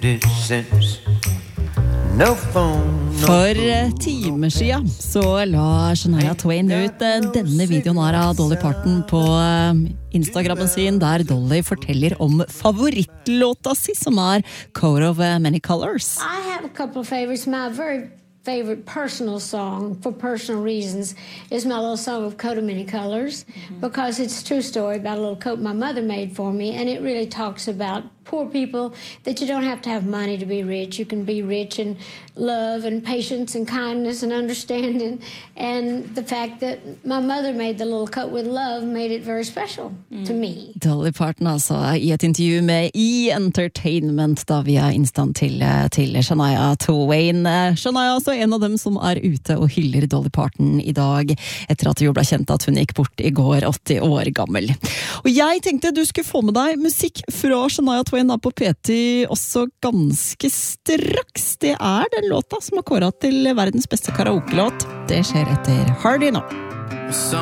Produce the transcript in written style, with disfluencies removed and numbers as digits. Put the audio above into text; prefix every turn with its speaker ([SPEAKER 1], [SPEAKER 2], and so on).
[SPEAKER 1] distance. No phone, no
[SPEAKER 2] For timer siden så la Shania Twain ut denne videoen her av Dolly Parton på Instagrammen sin, der Dolly forteller om favorittlåta si, som Coat of Many Colors.
[SPEAKER 3] I have a couple of favorites. My very favorite personal song, for personal reasons, is my little song of Coat of Many Colors, because it's a true story about a little coat my mother made for me, and it really talks about poor people, that you don't have to have money to be rich. You can be rich in love and patience and kindness and understanding. And the fact that my mother made the little coat with love made it very special to me.
[SPEAKER 2] Dolly Parton altså i et intervju med E! Entertainment da via Instant til Shania Twain. Shania altså en av dem som ute og hyller Dolly Parton i dag, etter at det jo ble kjent at hun gikk bort i går, 80 år gammel. Og jeg tenkte du skulle få med deg musikk fra Shania Twain da på P10 også ganske straks. Det den låta som kåret til verdens beste karaoke-låt. Det skjer etter Hardy nå.